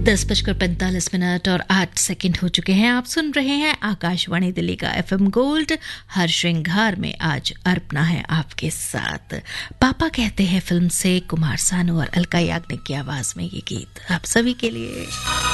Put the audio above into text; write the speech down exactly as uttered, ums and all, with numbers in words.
दस बजकर पैंतालीस मिनट और आठ सेकंड हो चुके हैं। आप सुन रहे हैं आकाशवाणी दिल्ली का एफएम गोल्ड। हर श्रृंगार में आज अर्पणा है आपके साथ। पापा कहते हैं फिल्म से कुमार सानू और अलका याग्निक की आवाज में ये गीत आप सभी के लिए।